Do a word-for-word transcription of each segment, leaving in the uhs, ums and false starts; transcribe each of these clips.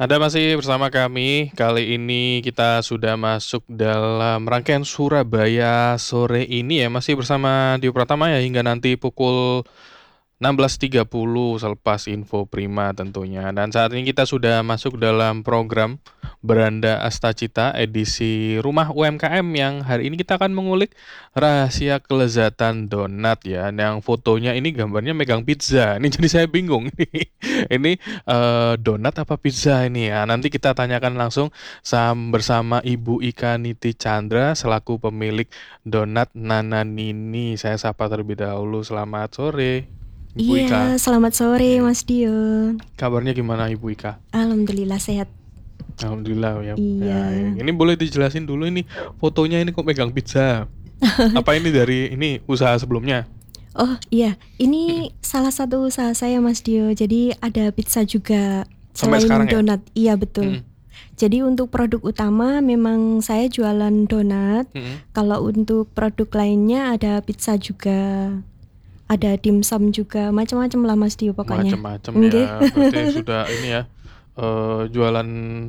Anda masih bersama kami. Kali ini kita sudah masuk dalam rangkaian Surabaya sore ini ya, masih bersama Dio Pratama ya hingga nanti pukul enam belas tiga puluh selepas info Prima tentunya. Dan saat ini kita sudah masuk dalam program Beranda Astacita edisi Rumah U M K M yang hari ini kita akan mengulik rahasia kelezatan donat ya. Yang fotonya ini gambarnya megang pizza. Ini jadi saya bingung nih. Ini eh, donat apa pizza ini ya? Nanti kita tanyakan langsung sam bersama Ibu Ika Niti Chandra selaku pemilik donat Nana Nini. Saya sapa terlebih dahulu. Selamat sore, Ibu Ika. Iya, selamat sore Oke. Mas Dio. Kabarnya gimana Ibu Ika? Alhamdulillah sehat. Alhamdulillah ya. Ya, Iya. ini boleh dijelasin dulu ini fotonya ini kok megang pizza? Apa ini dari ini usaha sebelumnya? Oh iya, Mm-mm. ini salah satu usaha saya Mas Dio. Jadi ada pizza juga Sampai selain sekarang ya? donat. Iya betul. Mm-mm. Jadi untuk produk utama memang saya jualan donat. Mm-mm. Kalau untuk produk lainnya ada pizza juga, ada dimsum juga, macam-macam lah Mas Dio pokoknya. Macem-macem Nggih. ya. Berarti sudah ini ya eh, jualan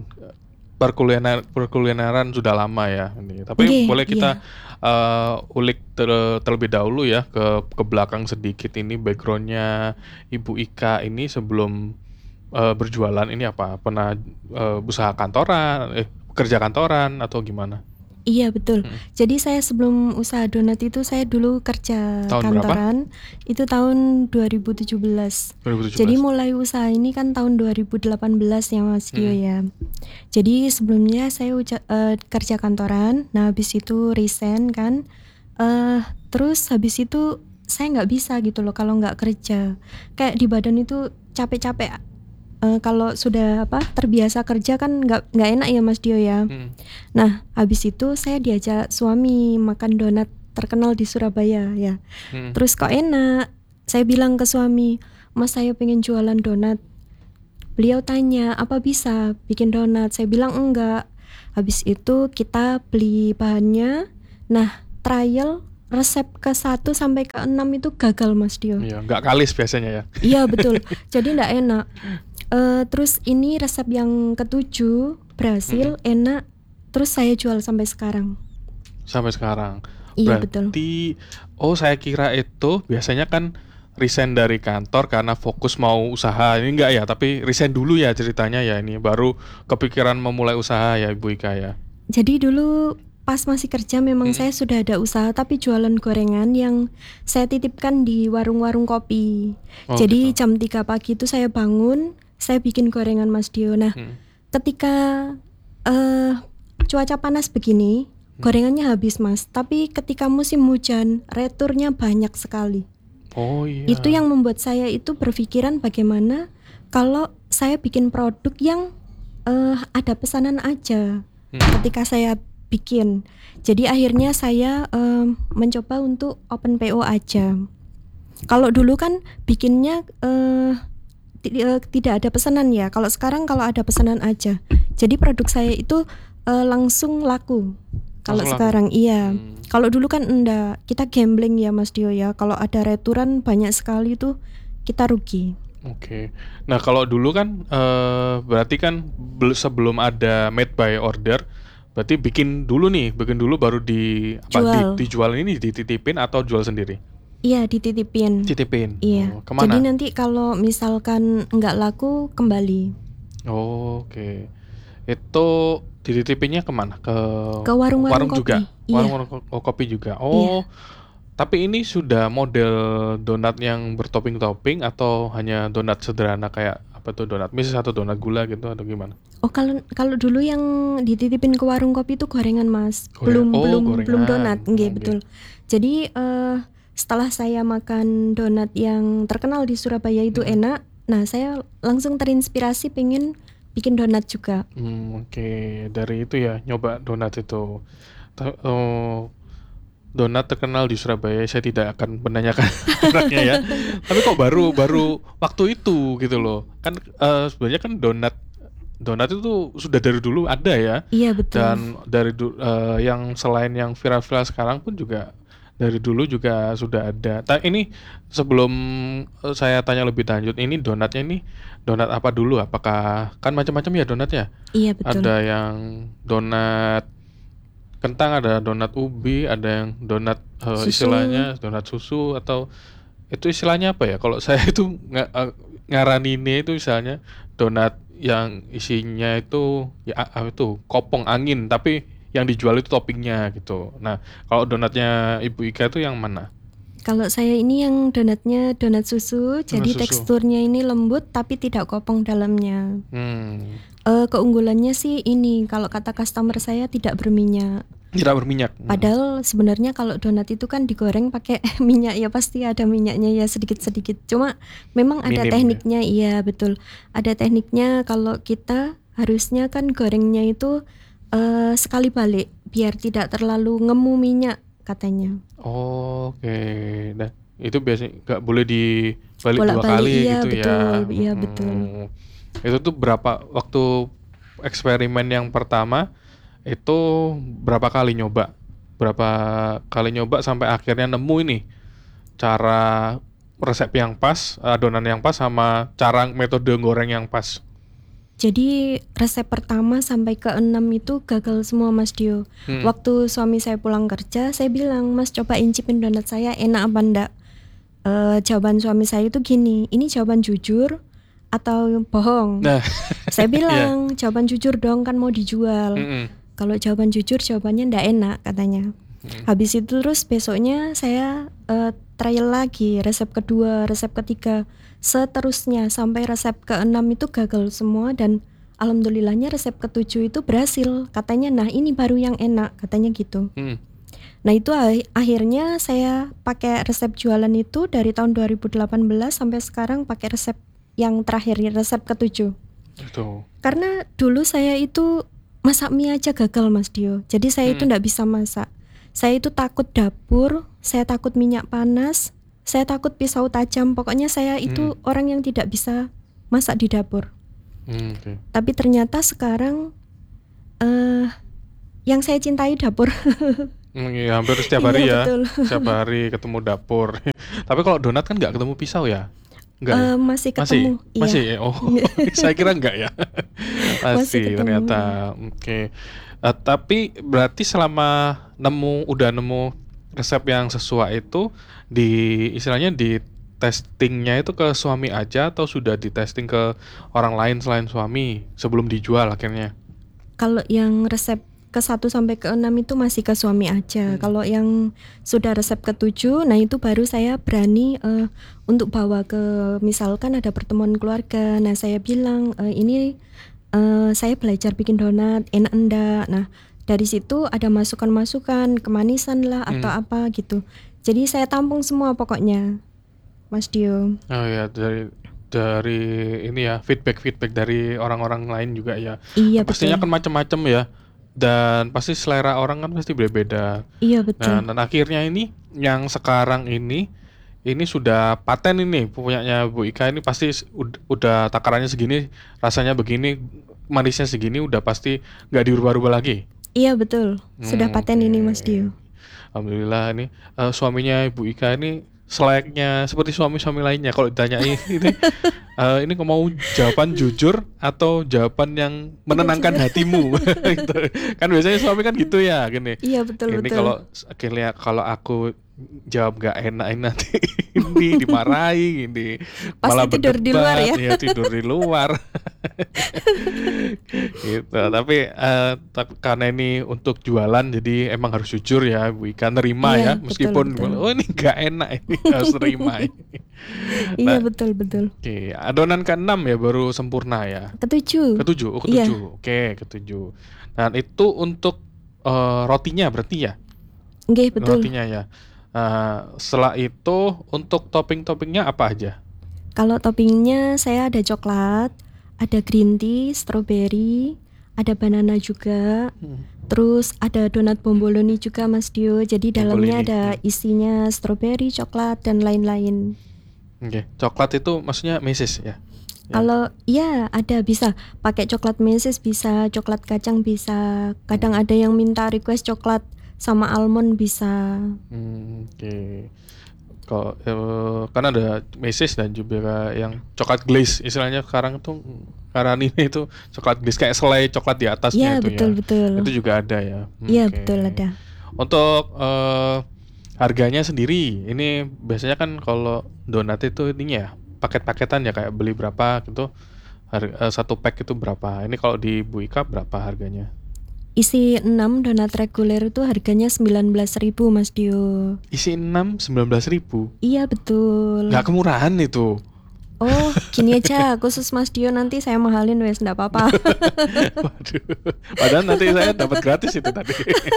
perkulianer perkulineran sudah lama ya ini. Tapi Nggih, boleh iya. kita eh, ulik ter- terlebih dahulu ya ke ke belakang sedikit ini backgroundnya Ibu Ika ini sebelum eh, berjualan ini apa? Pernah eh, usaha kantoran, eh kerja kantoran atau gimana? Iya betul. Mm. Jadi saya sebelum usaha donat itu saya dulu kerja Tahun berapa? kantoran itu tahun dua ribu tujuh belas. Jadi dua ribu tujuh belas. mulai usaha ini kan tahun dua ribu delapan belas ya Mas Dio Mm. ya. Jadi sebelumnya saya uja- eh, kerja kantoran, nah habis itu resign kan. Eh terus habis itu saya nggak bisa gitu loh kalau nggak kerja. Kayak di badan itu capek-capek. Eh, kalau sudah apa terbiasa kerja kan nggak nggak enak ya Mas Dio ya. Mm. Nah, habis itu saya diajak suami makan donat terkenal di Surabaya ya. Mm. Terus kok enak? Saya bilang ke suami, "Mas, saya pengen jualan donat." Beliau tanya, "Apa bisa bikin donat?" Saya bilang enggak. Habis itu kita beli bahannya. Nah, trial resep ke satu sampai ke enam itu gagal Mas Dio. Iya, nggak kalis biasanya ya. Iya, betul. Jadi enggak enak. Eh, terus ini resep yang ketujuh berhasil, Mm-mm. enak. Terus saya jual sampai sekarang. Sampai sekarang. Iya betul. Berarti, oh saya kira itu biasanya kan resign dari kantor karena fokus mau usaha. Ini enggak ya, tapi resign dulu ya ceritanya ya ini. Baru kepikiran memulai usaha ya Ibu Ika ya. Jadi dulu pas masih kerja memang Mm-mm. saya sudah ada usaha tapi jualan gorengan yang saya titipkan di warung-warung kopi. Oh Jadi gitu. jam tiga pagi itu saya bangun, saya bikin gorengan Mas Dio. Nah, Mm. ketika eh cuaca panas begini, Mm. gorengannya habis Mas. Tapi ketika musim hujan, returnya banyak sekali. Oh iya. Itu yang membuat saya itu berpikiran bagaimana kalau saya bikin produk yang eh, ada pesanan aja Mm. ketika saya bikin. Jadi akhirnya saya em, mencoba untuk open P O aja. Kalau dulu kan bikinnya eh, ti- eh, tidak ada pesanan ya. Kalau sekarang kalau ada pesanan aja. Jadi produk saya itu eh, langsung laku. Kalau Langsung laku. sekarang iya. Hmm. Kalau dulu kan enggak, kita gambling ya Mas Dio ya. Kalau ada returan banyak sekali tuh kita rugi. Oke. Nah kalau dulu kan eh, berarti kan bel- sebelum ada made by order, berarti bikin dulu nih, bikin dulu baru di apa di, Jual. dijual ini dititipin atau jual sendiri? Iya, dititipin. Titipin. Iya. Oh, Jadi kemana? nanti kalau misalkan enggak laku kembali Oh, oke. Itu dititipinnya kemana? Ke ke warung-warung warung juga? kopi. Iya, Warung-warung ko- oh, kopi juga. iya. Oh, tapi ini sudah model donat yang bertopping-topping atau hanya donat sederhana kayak apa tuh donat mie atau donat gula gitu atau gimana? Oh, kalau kalau dulu yang dititipin ke warung kopi itu gorengan Mas. Gorengan. Belum Oh, belum belum gorengan. donat, nggih Oke. betul. Jadi eh setelah saya makan donat yang terkenal di Surabaya itu Mm-mm. enak, nah saya langsung terinspirasi pengen bikin donat juga. Hmm, oke. Dari itu ya nyoba donat itu. Ta- oh, donat terkenal di Surabaya. Saya tidak akan menanyakan mereknya ya. Tapi kok baru baru waktu itu gitu loh. Kan eh, sebenarnya kan donat donat itu sudah dari dulu ada ya. Iya betul. Dan dari du- eh, yang selain yang viral-viral sekarang pun juga dari dulu juga sudah ada. Ta- ini sebelum eh, saya tanya lebih lanjut, ini donatnya ini donat apa dulu? Apakah kan macam-macam ya donat ya? Iya betul. Ada yang donat kentang, ada donat ubi, ada yang donat uh, Susu. istilahnya donat susu atau itu istilahnya apa ya? Kalau saya itu nga, uh, ngaraninnya itu misalnya donat yang isinya itu ya uh, itu kopong angin, tapi yang dijual itu toppingnya gitu. Nah, kalau donatnya Ibu Ika itu yang mana? Kalau saya ini yang donatnya donat susu, Donat jadi susu. teksturnya ini lembut tapi tidak kopong dalamnya. Hmm. Uh, keunggulannya sih ini, kalau kata customer saya tidak berminyak. Tidak berminyak. Hmm. Padahal sebenarnya kalau donat itu kan digoreng pakai minyak ya, pasti ada minyaknya ya sedikit-sedikit. Cuma memang ada Minim ya. tekniknya, iya betul. Ada tekniknya kalau kita harusnya kan gorengnya itu uh, sekali balik biar tidak terlalu ngemu minyak katanya. Oh, oke. Nah, itu biasanya nggak boleh dibalik dua Bolak-balik, kali iya gitu ya. betul, iya betul. Hmm. Itu tuh berapa waktu eksperimen yang pertama itu berapa kali nyoba? Berapa kali nyoba sampai akhirnya nemu ini cara resep yang pas, adonan yang pas sama cara metode goreng yang pas. Jadi resep pertama sampai ke enam itu gagal semua Mas Dio. Hmm. Waktu suami saya pulang kerja, saya bilang, "Mas coba incipin donat saya enak apa enggak?" Uh, jawaban suami saya itu gini, "Ini jawaban jujur atau bohong?" Nah, Saya bilang, "Jawaban jujur dong, kan mau dijual." Mm-mm. Kalau jawaban jujur jawabannya enggak enak katanya. Hmm. Habis itu terus besoknya saya uh, trial lagi resep kedua, resep ketiga, seterusnya sampai resep keenam itu gagal semua dan alhamdulillahnya resep ketujuh itu berhasil. Katanya, "Nah ini baru yang enak," katanya gitu. Hmm. Nah itu ah- akhirnya saya pakai resep jualan itu dari tahun dua ribu delapan belas sampai sekarang pakai resep yang terakhir, resep ketujuh. Itu. Karena dulu saya itu masak mie aja gagal Mas Dio. Jadi saya itu Hmm. enggak bisa masak. Saya itu takut dapur, saya takut minyak panas, saya takut pisau tajam. Pokoknya saya itu Hmm. orang yang tidak bisa masak di dapur. Hmm, oke. Tapi ternyata sekarang uh, yang saya cintai dapur. Hmm, iya, hampir setiap hari Iya ya. betul. Setiap hari ketemu dapur. Tapi kalau donat kan nggak ketemu pisau ya? Enggak ya? Uh, masih ketemu, Masih? iya. Masih? Oh, saya kira enggak ya. Masih Masih ketemu. ternyata. Oke. Eh, tapi berarti selama nemu udah nemu resep yang sesuai itu di istilahnya di testingnya itu ke suami aja atau sudah di testing ke orang lain selain suami sebelum dijual akhirnya? Kalau yang resep ke satu sampai ke enam itu masih ke suami aja. Hmm. Kalau yang sudah resep ketujuh, nah itu baru saya berani uh, untuk bawa ke, misalkan ada pertemuan keluarga. Nah saya bilang, e, ini uh, saya belajar bikin donat, enak enggak. Nah dari situ ada masukan-masukan, kemanisan lah atau Hmm. apa gitu. Jadi saya tampung semua pokoknya, Mas Dio. Oh ya, dari dari ini ya feedback-feedback dari orang-orang lain juga ya. Iya Pastinya betul. kan macam-macam ya. Dan pasti selera orang kan pasti beda-beda. Iya Nah, betul. dan akhirnya ini yang sekarang ini ini sudah paten ini punyanya Bu Ika ini pasti s- ud- udah takarannya segini, rasanya begini, manisnya segini udah pasti nggak dirubah-rubah lagi. Iya betul. Sudah Hmm, paten ini Mas oke. Dio. Alhamdulillah ini eh, suaminya Ibu Ika ini selayaknya seperti suami-suami lainnya kalau ditanyai ini eh, ini kau mau jawaban jujur atau jawaban yang menenangkan Jujur. hatimu Gitu. Kan biasanya suami kan gitu ya gini. Iya betul Ini betul. kalau akhirnya kalau aku jawab gak enak ini nanti ini dimarahi ini Pasti malah tidur di luar berdebat ya. ya tidur di luar gitu. Tapi eh, tak- karena ini untuk jualan jadi emang harus jujur ya Bu Ika nerima Iya ya betul meskipun betul. oh ini gak enak ini harus terima ini. Iya Nah, betul betul. oke, adonan keenam ya baru sempurna ya. Ketujuh. Ketujuh, oh Iya. ketujuh. Oke, ketujuh. Dan itu untuk eh, rotinya berarti ya? Nggih betul. Rotinya ya. Eh, setelah itu untuk topping-toppingnya apa aja? Kalau toppingnya saya ada coklat, ada green tea, strawberry, ada banana juga. Hmm. Terus ada donat bomboloni juga Mas Dio. Jadi dalamnya Bombolini. ada Hmm. isinya strawberry, coklat dan lain-lain. Oke, coklat itu maksudnya meses ya? Ya. Kalau iya ada, bisa pakai coklat meses, bisa coklat kacang, bisa. Kadang ada yang minta request coklat sama almond bisa. Hmm, oke. Kalau eh, kan ada meses dan juga yang coklat glaze istilahnya sekarang tuh karena ini itu coklat glaze kayak selai coklat di atasnya Iya itu ya. betul betul. Itu juga ada ya. Iya Oke. betul ada. Untuk eh, harganya sendiri, ini biasanya kan kalau donat itu ininya ya paket-paketan ya kayak beli berapa gitu. Har- eh, satu pack itu berapa? Ini kalau di Bu Ika berapa harganya? Isi enam donat reguler itu harganya sembilan belas ribu Mas Dio. Isi enam sembilan belas ribu. Iya betul. Nggak kemurahan itu. Oh gini aja khusus Mas Dio nanti saya mahalin wes nggak apa-apa. Waduh. Padahal nanti saya dapat gratis itu tadi.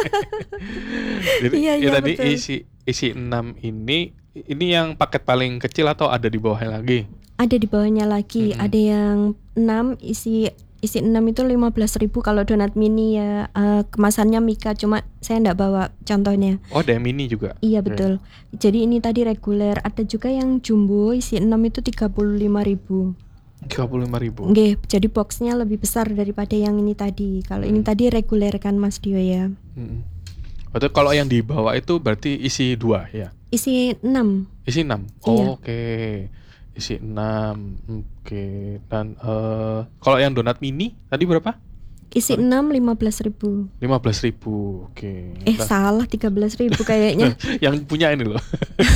Jadi Iya ya iya tadi betul. isi isi enam ini ini yang paket paling kecil atau ada di bawahnya lagi? Ada di bawahnya lagi, Mm-mm. ada yang enam isi isi enam itu lima belas ribu kalau donat mini ya eh, kemasannya Mika cuma saya nggak bawa contohnya. Oh, ada yang mini juga. Iya Oke. betul. Jadi ini tadi reguler, ada juga yang jumbo isi enam itu tiga puluh lima ribu. tiga puluh lima ribu. Nggih, jadi boxnya lebih besar daripada yang ini tadi. Kalau ini Hmm. tadi reguler kan Mas Dio ya. Mm-mm. Berarti kalau yang di bawah itu berarti isi dua ya? Isi enam. Isi enam. Iya. Oke. Isi enam. Oke. Dan eh, kalau yang donat mini tadi berapa? Isi Sorry. enam lima belas ribu. lima belas ribu. Oke. Eh Nah, salah tiga belas ribu kayaknya. yang punya ini loh.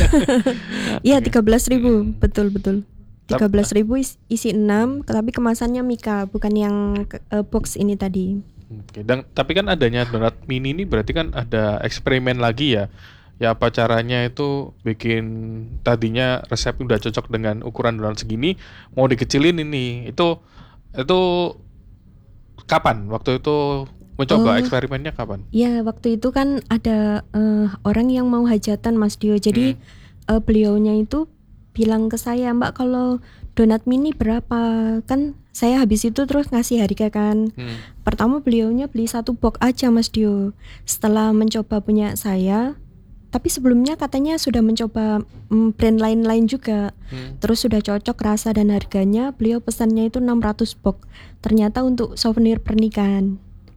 Iya Oke. tiga belas ribu. Mm-mm. Betul betul. Tap- tiga belas ribu is- isi enam, tapi kemasannya Mika bukan yang ke- eh, box ini tadi. Oke, dan tapi kan adanya donat mini ini berarti kan ada eksperimen lagi ya. Ya apa caranya itu bikin tadinya resep udah cocok dengan ukuran donat segini, mau dikecilin ini. Itu itu kapan? Waktu itu mencoba Oh. eksperimennya kapan? Ya waktu itu kan ada eh, orang yang mau hajatan Mas Dio. Jadi Hmm. eh, beliaunya itu bilang ke saya, Mbak kalau donat mini berapa? Kan saya habis itu terus ngasih harga kan. Hmm. Pertama beliaunya beli satu box aja Mas Dio. Setelah mencoba punya saya, tapi sebelumnya katanya sudah mencoba mm, brand lain-lain juga. Hmm. Terus sudah cocok rasa dan harganya, beliau pesannya itu enam ratus box. Ternyata untuk souvenir pernikahan.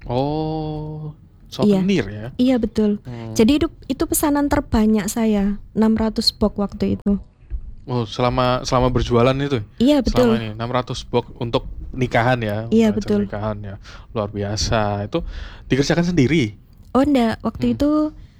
Oh, Iya. souvenir ya. Iya betul. Hmm. Jadi itu, itu pesanan terbanyak saya, enam ratus box waktu itu. Oh, selama selama berjualan itu. Iya Selama betul. ini enam ratus box untuk nikahan ya. Iya, Acara betul. Nikahan ya. Luar biasa. Itu dikerjakan sendiri. Oh enggak, waktu Hmm. itu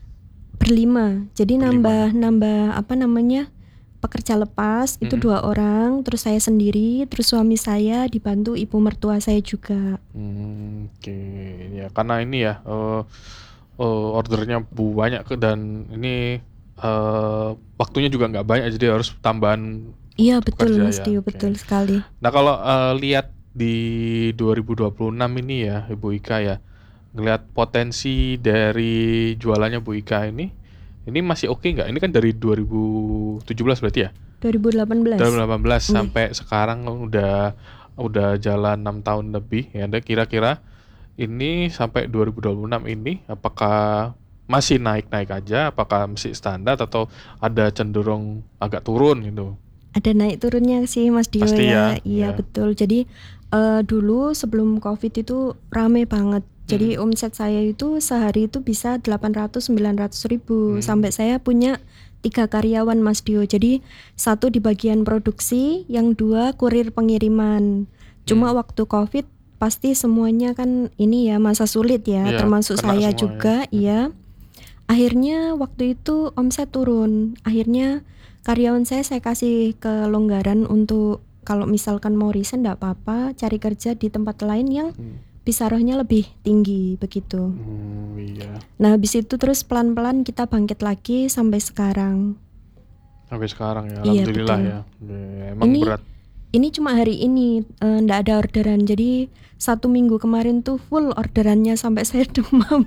berlima. Jadi Berlima. nambah nambah apa namanya? Pekerja lepas itu Mm-mm. dua orang, terus saya sendiri, terus suami saya dibantu ibu mertua saya juga. Hmm, oke, ya karena ini ya eh eh, ordernya banyak ke- dan ini eh waktunya juga nggak banyak jadi harus tambahan Iya betul pekerja Mas ya. Dio, Oke. betul sekali. Nah kalau eh, lihat di dua ribu dua puluh enam ini ya Ibu Ika ya, ngelihat potensi dari jualannya Bu Ika ini, ini masih oke nggak? Ini kan dari dua ribu tujuh belas berarti ya? dua ribu delapan belas. dua ribu delapan belas Iya. sampai sekarang udah udah jalan enam tahun lebih ya. Dan kira-kira ini sampai dua ribu dua puluh enam ini apakah masih naik-naik aja? Apakah masih standar atau ada cenderung agak turun gitu? Ada naik turunnya sih Mas Dio Pasti ya, ya. Iya ya. betul. Jadi eh, dulu sebelum Covid itu rame banget. Jadi Hmm. omset saya itu sehari itu bisa delapan ratus sembilan ratus ribu. Hmm. Sampai saya punya tiga karyawan Mas Dio. Jadi satu di bagian produksi, yang dua kurir pengiriman. Cuma Hmm. waktu Covid pasti semuanya kan ini ya masa sulit ya, Iya, termasuk kena saya semua ya. juga, Hmm. iya. Akhirnya waktu itu omset turun. Akhirnya karyawan saya saya kasih kelonggaran untuk kalau misalkan mau resign enggak apa-apa, cari kerja di tempat lain yang Hmm. bisarohnya lebih tinggi begitu. Hmm, iya. Nah, habis itu terus pelan-pelan kita bangkit lagi sampai sekarang. Sampai sekarang ya, Iya, alhamdulillah betul. ya. Ya, emang Ini berat. ini cuma hari ini eh, ndak ada orderan. Jadi satu minggu kemarin tuh full orderannya sampai saya demam.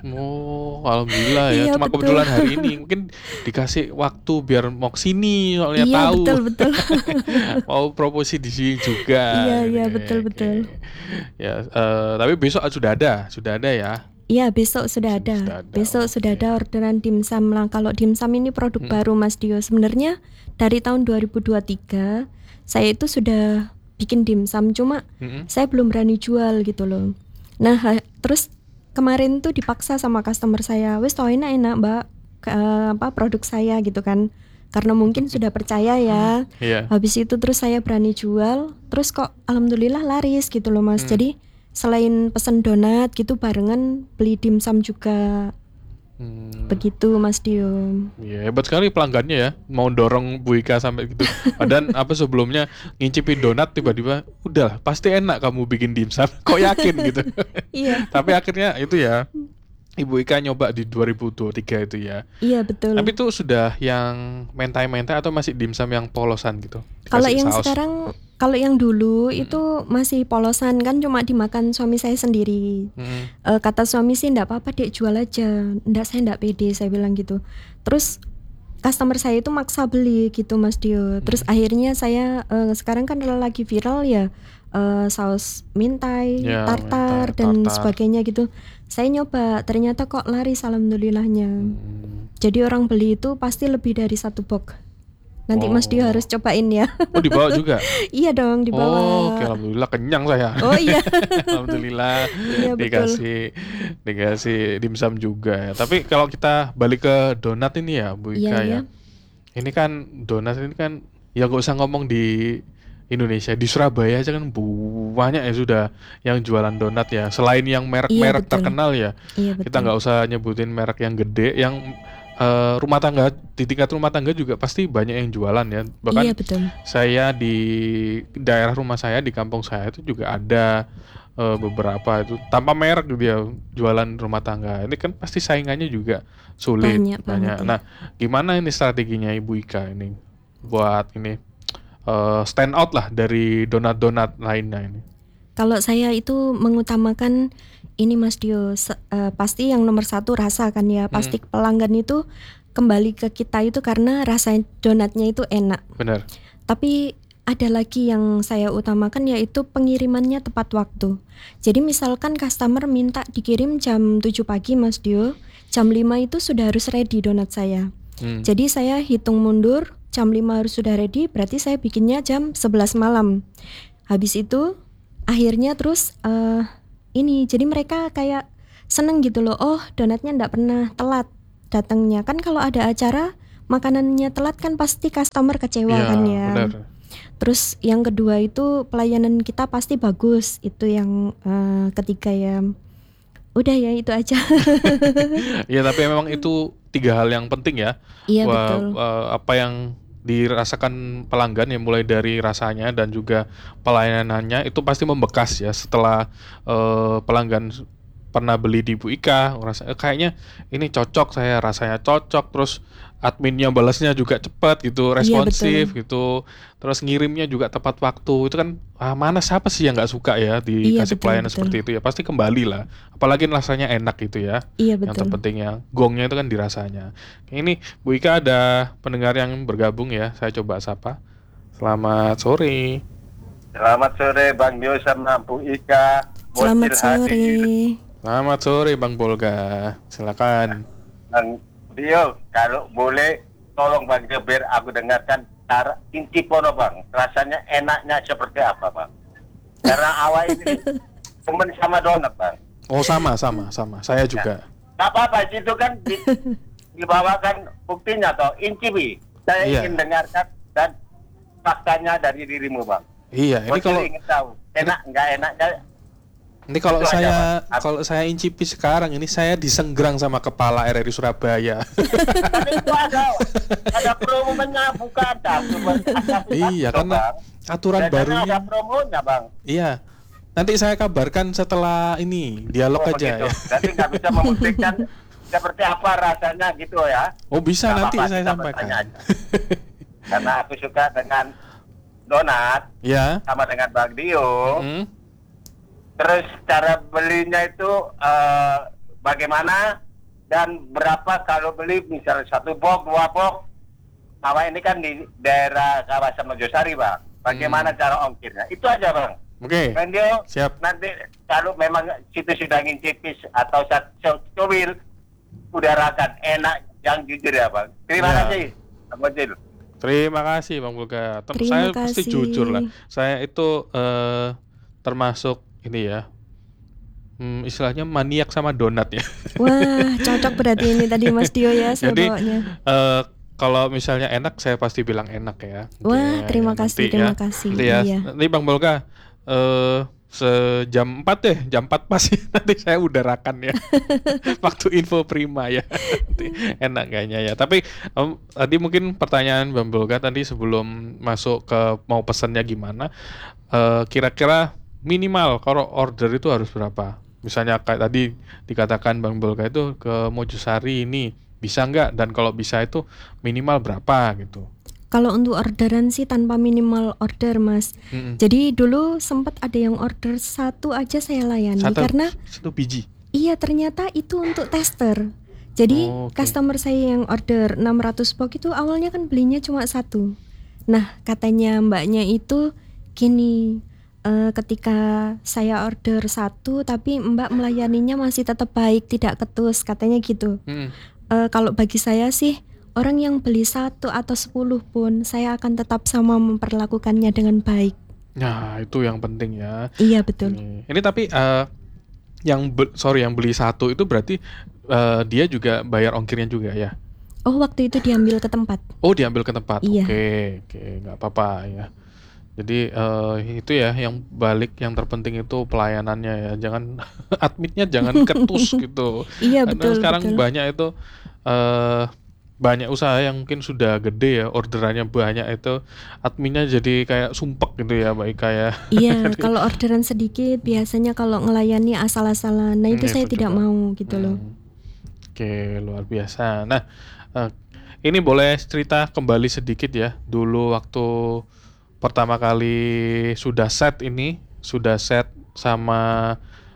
Oh, alhamdulillah ya. Iya, Cuma betul. kebetulan hari ini mungkin dikasih waktu biar mau kesini soalnya Iya, tahu. betul betul. Mau promosi di sini juga. Iya, gitu iya, kayak- betul, betul. kayak- Ya, eh, tapi besok sudah ada, sudah ada ya. Iya, besok sudah Sudah ada. ada, Besok oke. sudah ada orderan dimsum lah. Kalau dimsum ini produk Hmm. baru Mas Dio. Sebenarnya dari tahun dua ribu dua puluh tiga saya itu sudah bikin dimsum, cuma Mm-mm. saya belum berani jual gitu loh. Nah, ha- terus kemarin tuh dipaksa sama customer saya, wes tau enak-enak Mbak, ke, apa produk saya gitu kan. karena mungkin sudah percaya ya. Iya. Habis itu terus saya berani jual, terus kok alhamdulillah laris gitu loh Mas. Hmm. Jadi selain pesen donat gitu barengan beli dimsum juga. Hmm. Begitu Mas Dio. Iya, hebat sekali pelanggannya ya, mau dorong Bu Ika sampai gitu. Dan apa sebelumnya ngincipin donat tiba-tiba, udah pasti enak kamu bikin dimsum. Kok yakin gitu? Iya. Tapi akhirnya itu ya, Ibu Ika nyoba di dua ribu dua puluh tiga itu ya. Iya betul. Tapi itu sudah yang mentai-mentai atau masih dimsum yang polosan gitu? Kalau Dikasih yang saus. sekarang, kalau yang dulu Hmm. itu masih polosan kan cuma dimakan suami saya sendiri. Hmm. Eh, kata suami sih enggak apa-apa dek jual aja. Enggak, saya enggak pede, saya bilang gitu. Terus customer saya itu maksa beli gitu Mas Dio. Terus Hmm. akhirnya saya eh, sekarang kan lagi viral ya eh, saus mintai, Ya, tartar mentai, dan tartar. sebagainya gitu. Saya nyoba, ternyata kok laris alhamdulillahnya. Hmm. Jadi orang beli itu pasti lebih dari satu box. Nanti Mas Dio Oh. harus cobain ya. Oh, dibawa juga? Iya dong, dibawa. Oh, oke, alhamdulillah kenyang saya. Oh iya. Alhamdulillah Iya betul. dikasih dikasih dimsum juga ya. Tapi kalau kita balik ke donat ini ya, Bu Iya Ika ya. ya. Ini kan donat ini kan ya gak usah ngomong di Indonesia, di Surabaya aja kan banyak ya sudah yang jualan donat ya. Selain yang Iya merek-merek betul. terkenal ya, Iya kita betul. nggak usah nyebutin merek yang gede, yang eh, rumah tangga, di tingkat rumah tangga juga pasti banyak yang jualan ya. Bahkan Iya betul. saya di daerah rumah saya, di kampung saya itu juga ada eh, beberapa itu tanpa merek dia jualan rumah tangga. Ini kan pasti saingannya juga sulit Banyak banget ya. Nah, gimana ini strateginya Ibu Ika ini buat ini eh, stand out lah dari donat-donat lainnya ini? Kalau saya itu mengutamakan ini Mas Dio, se- eh, pasti yang nomor satu rasa kan ya. Pasti Hmm. pelanggan itu kembali ke kita itu karena rasa donatnya itu enak. Benar. Tapi ada lagi yang saya utamakan yaitu pengirimannya tepat waktu. Jadi misalkan customer minta dikirim jam tujuh pagi Mas Dio, jam lima itu sudah harus ready donat saya. Hmm. Jadi saya hitung mundur, jam lima harus sudah ready, berarti saya bikinnya jam sebelas malam. Habis itu akhirnya terus eh, ini, jadi mereka kayak seneng gitu loh. Oh, donatnya enggak pernah telat datangnya. Kan kalau ada acara makanannya telat kan pasti customer kecewa Iya, kan ya. benar. Terus yang kedua itu pelayanan kita pasti bagus. Itu yang eh, ketiga ya. Udah ya itu aja. Ya, tapi memang itu tiga hal yang penting ya. Iya Wah, betul. eh, apa yang dirasakan pelanggan ya, mulai dari rasanya dan juga pelayanannya itu pasti membekas ya setelah eh, pelanggan s- pernah beli di Bu Ika, ngerasa "Eh, kayaknya ini cocok, saya rasanya cocok, terus adminnya balasnya juga cepat gitu, Iya responsif betul. gitu, terus ngirimnya juga tepat waktu. Itu kan ah, mana siapa sih yang nggak suka ya Iya dikasih betul pelayanan betul. seperti itu ya, pasti kembali lah. Apalagi rasanya enak gitu ya. Iya Yang betul. terpenting ya, gongnya itu kan dirasanya. Ini Bu Ika ada pendengar yang bergabung ya, saya coba sapa. Selamat sore. Selamat sore Bang Dio sama Bu Ika. Selamat Bocil sore. hadir. Selamat sore Bang Bolga. Silakan. Bang Dio, kalau boleh tolong Bang Dio biar aku dengarkan cara inti pono Bang. Rasanya enaknya seperti apa Bang? Karena awal ini temen sama donat Bang. Oh, sama sama sama. Saya juga. Tak apa-apa situ kan di, dibawakan buktinya toh incipi. Saya Iya. ingin dengarkan dan faktanya dari dirimu Bang. Iya, ini Bocil kalau ingin tahu enak nggak enaknya. ini kalau Itu aja, saya Bang. kalau saya incipi sekarang ini saya disenggrang sama kepala R R I Surabaya. Tapi itu ada ada promonya bukan ada. ada Iya, ada, karena Bang. aturan Biasanya barunya. ada promonya Bang. Iya. Nanti saya kabarkan setelah ini dialog Oh, aja begitu. ya. Jadi nggak bisa membuktikan seperti apa rasanya gitu ya. Oh, bisa Nggak nanti apa-apa, saya kita sampaikan. bertanya aja. Karena aku suka dengan donat Ya. sama dengan Bang Dio. Hmm. Terus cara belinya itu eh, bagaimana dan berapa kalau beli misalnya satu box, dua box. Sama ini kan di daerah kawasan Mojosari Bang. Bagaimana Hmm. cara ongkirnya? Itu aja Bang. Oke. Bang Dio, Siap. nanti kalau memang situ sudah ngincipis atau cobil udarakan enak yang jujur ya Bang. Terima Ya. kasih Bang Bocil. Terima kasih Bang Bulga. Tem- Terima saya pasti kasih. jujur lah. Saya itu eh, termasuk ini ya. Hmm, istilahnya maniak sama donat ya. Wah, cocok berarti ini tadi Mas Dio ya saya Jadi bawanya. eh, kalau misalnya enak saya pasti bilang enak ya. Oke, Wah, terima ya kasih, nanti terima ya. kasih. Nanti ya. Iya. Nanti Bang Bolga eh sejam empat deh, jam empat pasti nanti saya udarakan ya. Waktu info prima ya. Nanti enak kayaknya ya. Tapi em, tadi mungkin pertanyaan Bang Bolga tadi sebelum masuk ke mau pesannya gimana, eh, kira-kira minimal kalau order itu harus berapa? Misalnya kayak tadi dikatakan Bang Bolga itu ke Mojosari ini bisa nggak, dan kalau bisa itu minimal berapa gitu. Kalau untuk orderan sih tanpa minimal order, Mas. Mm-mm. Jadi dulu sempat ada yang order satu aja saya layani Satu, karena satu biji. iya ternyata itu untuk tester. Jadi Oh, oke. customer saya yang order enam ratus box itu awalnya kan belinya cuma satu. Nah, katanya mbaknya itu gini, eh, ketika saya order satu tapi mbak melayaninya masih tetap baik, tidak ketus, katanya gitu. Mm-mm. Eh, kalau bagi saya sih, orang yang beli satu atau sepuluh pun saya akan tetap sama memperlakukannya dengan baik. Nah, itu yang penting ya. Iya betul. Ini, ini tapi eh, yang be- sorry yang beli satu itu berarti eh, dia juga bayar ongkirnya juga ya. Oh, waktu itu diambil ke tempat. Oh, diambil ke tempat. Iya. Oke, oke, nggak apa-apa ya. Jadi eh, itu ya yang balik, yang terpenting itu pelayanannya ya. Jangan adminnya jangan ketus gitu. Iya Karena betul sekarang betul. banyak itu eh banyak usaha yang mungkin sudah gede ya, orderannya banyak, itu adminnya jadi kayak sumpek gitu ya, baik kayak Iya, kalau orderan sedikit biasanya kalau ngelayani asal-asalan. Nah, itu Hmm, saya itu tidak juga. mau gitu loh. Hmm. Oke, luar biasa. Nah, eh, ini boleh cerita kembali sedikit ya, dulu waktu pertama kali sudah set ini, sudah set sama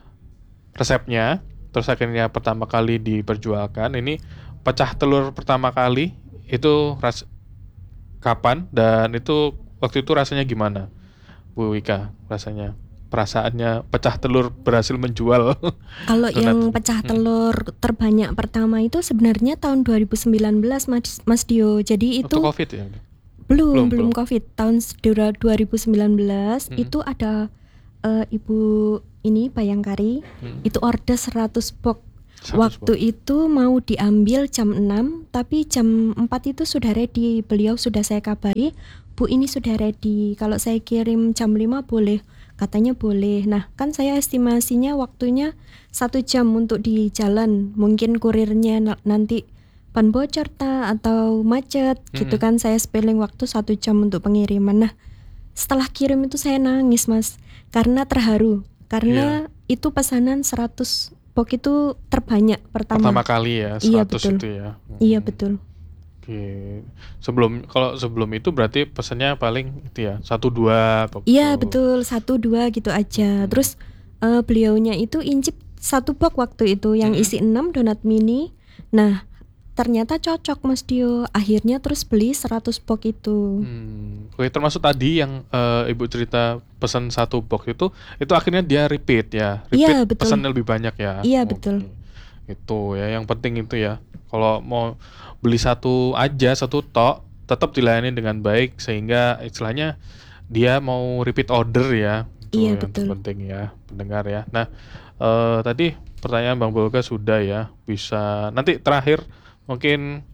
resepnya, terus akhirnya pertama kali diperjualkan. Ini pecah telur pertama kali itu ras kapan, dan itu waktu itu rasanya gimana, Bu Wika? Rasanya, perasaannya pecah telur berhasil menjual Kalau donat. yang pecah Hmm. telur terbanyak pertama itu sebenarnya tahun dua ribu sembilan belas, Mas, Mas Dio. Jadi Waktu itu COVID ya? belum Belum, belum belum. COVID. Tahun dua ribu sembilan belas Hmm. itu ada eh, Ibu ini Bayangkari, Hmm. itu order seratus box. seratus Waktu box. itu mau diambil jam enam, tapi jam empat itu sudah ready. Beliau sudah saya kabari, Bu ini sudah ready. Kalau saya kirim jam lima boleh? Katanya boleh. Nah, kan saya estimasinya waktunya satu jam untuk di jalan. Mungkin kurirnya na- nanti ban bocor ta atau macet gitu Mm-mm. kan. Saya spelling waktu satu jam untuk pengiriman. Nah, setelah kirim itu saya nangis, Mas, karena terharu. Karena itu pesanan seratus box itu terbanyak pertama. Pertama kali ya, Iya, seratus betul. itu ya. Iya Hmm. betul. Oke. Sebelum, kalau sebelum itu berarti pesannya paling itu ya, satu dua box Iya tuh. betul, satu dua gitu aja. Hmm. Terus eh, beliaunya itu incip satu box waktu itu yang Mm-mm. isi enam donat mini. Nah, ternyata cocok, Mas Dio. Akhirnya terus beli seratus box itu. Hmm. Oke, termasuk tadi yang eh, Ibu cerita pesan satu box itu, itu akhirnya dia repeat ya, Iya, repeat betul. pesannya lebih banyak ya. Iya, Oke. betul. Itu ya yang penting itu ya. Kalau mau beli satu aja, satu tok, tetap dilayani dengan baik sehingga istilahnya dia mau repeat order ya. Itu Iya, yang betul. terpenting ya, pendengar ya. Nah, eh, tadi pertanyaan Bang Bolga sudah ya. Bisa nanti terakhir mungkin